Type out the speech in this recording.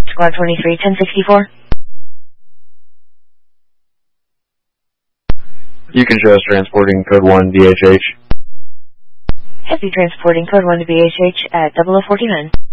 Squad 23, 1064. You can show us transporting code 1 BHH. Heavy transporting code 1 to BHH at 0049.